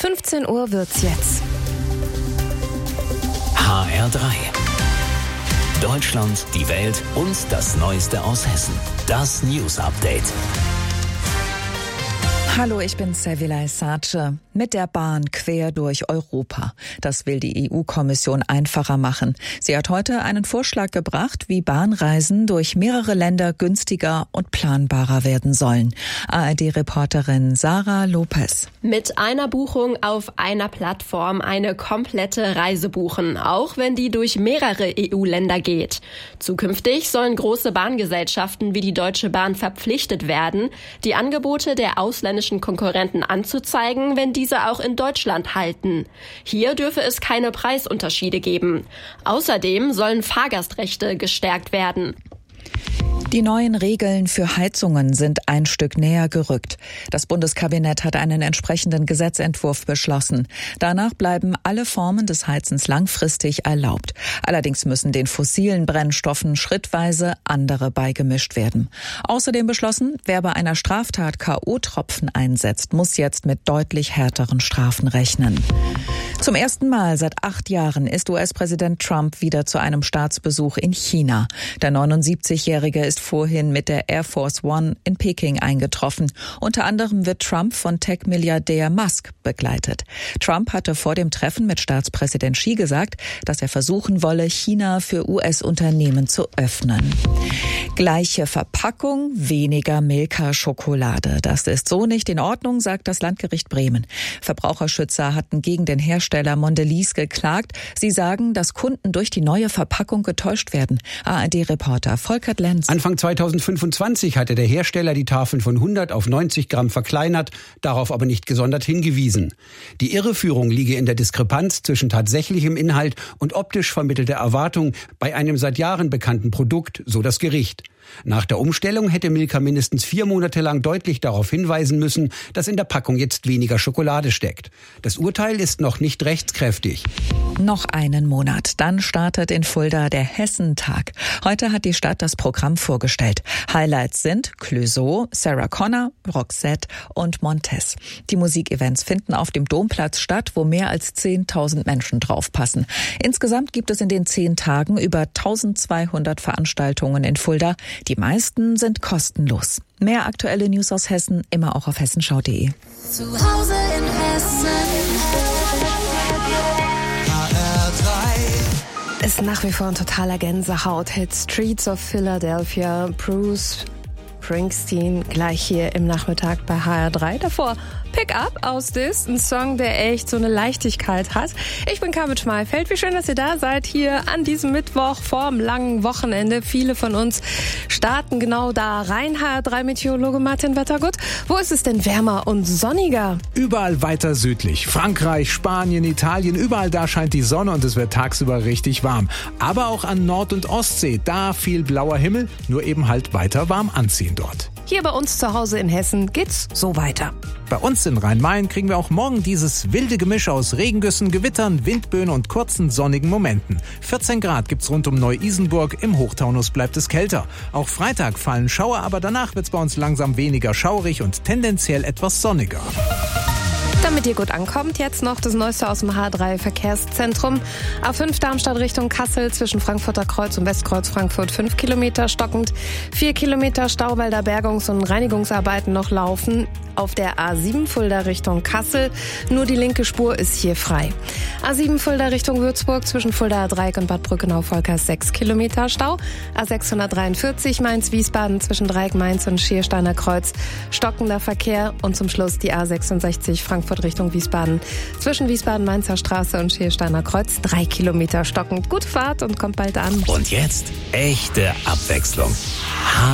15 Uhr wird's jetzt. HR3. Deutschland, die Welt und das Neueste aus Hessen. Das News Update. Hallo, ich bin Sevilay Sace. Mit der Bahn quer durch Europa. Das will die EU-Kommission einfacher machen. Sie hat heute einen Vorschlag gebracht, wie Bahnreisen durch mehrere Länder günstiger und planbarer werden sollen. ARD-Reporterin Sarah Lopez. Mit einer Buchung auf einer Plattform eine komplette Reise buchen, auch wenn die durch mehrere EU-Länder geht. Zukünftig sollen große Bahngesellschaften wie die Deutsche Bahn verpflichtet werden, die Angebote der ausländischen Konkurrenten anzuzeigen, wenn diese auch in Deutschland halten. Hier dürfe es keine Preisunterschiede geben. Außerdem sollen Fahrgastrechte gestärkt werden. Die neuen Regeln für Heizungen sind ein Stück näher gerückt. Das Bundeskabinett hat einen entsprechenden Gesetzentwurf beschlossen. Danach bleiben alle Formen des Heizens langfristig erlaubt. Allerdings müssen den fossilen Brennstoffen schrittweise andere beigemischt werden. Außerdem beschlossen, wer bei einer Straftat K.O.-Tropfen einsetzt, muss jetzt mit deutlich härteren Strafen rechnen. Zum ersten Mal seit 8 Jahren ist US-Präsident Trump wieder zu einem Staatsbesuch in China. Der 79-Jährige ist vorhin mit der Air Force One in Peking eingetroffen. Unter anderem wird Trump von Tech-Milliardär Musk begleitet. Trump hatte vor dem Treffen mit Staatspräsident Xi gesagt, dass er versuchen wolle, China für US-Unternehmen zu öffnen. Gleiche Verpackung, weniger Milka-Schokolade. Das ist so nicht in Ordnung, sagt das Landgericht Bremen. Verbraucherschützer hatten gegen den Hersteller Mondelez geklagt. Sie sagen, dass Kunden durch die neue Verpackung getäuscht werden. ARD-Reporter Volkert Lenz. Anfang 2025 hatte der Hersteller die Tafeln von 100 auf 90 Gramm verkleinert, darauf aber nicht gesondert hingewiesen. Die Irreführung liege in der Diskrepanz zwischen tatsächlichem Inhalt und optisch vermittelter Erwartung bei einem seit Jahren bekannten Produkt, so das Gericht. Nach der Umstellung hätte Milka mindestens 4 Monate lang deutlich darauf hinweisen müssen, dass in der Packung jetzt weniger Schokolade steckt. Das Urteil ist noch nicht rechtskräftig. Noch einen Monat, dann startet in Fulda der Hessentag. Heute hat die Stadt das Programm vorgestellt. Highlights sind Clouseau, Sarah Connor, Roxette und Montez. Die Musikevents finden auf dem Domplatz statt, wo mehr als 10.000 Menschen draufpassen. Insgesamt gibt es in den 10 Tagen über 1.200 Veranstaltungen in Fulda. Die meisten sind kostenlos. Mehr aktuelle News aus Hessen immer auch auf hessenschau.de. Zu Hause in Hessen. HR3 Ist nach wie vor ein totaler Gänsehaut-Hit. Streets of Philadelphia, Bruce Springsteen, gleich hier im Nachmittag bei HR3. Davor Pick Up aus Dis, ein Song, der echt so eine Leichtigkeit hat. Ich bin Carmen Schmalfeld. Wie schön, dass ihr da seid hier an diesem Mittwoch vorm langen Wochenende. Viele von uns starten genau da rein. HR3-Meteorologe Martin Wettergut. Wo ist es denn wärmer und sonniger? Überall weiter südlich. Frankreich, Spanien, Italien, überall da scheint die Sonne und es wird tagsüber richtig warm. Aber auch an Nord- und Ostsee, da viel blauer Himmel, nur eben halt weiter warm anziehen dort. Hier bei uns zu Hause in Hessen geht's so weiter. Bei uns in Rhein-Main kriegen wir auch morgen dieses wilde Gemisch aus Regengüssen, Gewittern, Windböen und kurzen sonnigen Momenten. 14 Grad gibt's rund um Neu-Isenburg, im Hochtaunus bleibt es kälter. Auch Freitag fallen Schauer, aber danach wird's bei uns langsam weniger schaurig und tendenziell etwas sonniger. Damit ihr gut ankommt, jetzt noch das Neueste aus dem H3-Verkehrszentrum. A5 Darmstadt Richtung Kassel zwischen Frankfurter Kreuz und Westkreuz Frankfurt 5 Kilometer stockend. 4 Kilometer Stau, weil da Bergungs- und Reinigungsarbeiten noch laufen. Auf der A7 Fulda Richtung Kassel. Nur die linke Spur ist hier frei. A7 Fulda Richtung Würzburg zwischen Fuldaer Dreieck und Bad Brückenau-Volkers 6 Kilometer Stau. A643 Mainz-Wiesbaden zwischen Dreieck Mainz und Schiersteiner Kreuz. Stockender Verkehr. Und zum Schluss die A66 Frankfurt Richtung Wiesbaden. Zwischen Wiesbaden-Mainzer Straße und Schiersteiner Kreuz 3 Kilometer stockend. Gute Fahrt und kommt bald an. Und jetzt echte Abwechslung.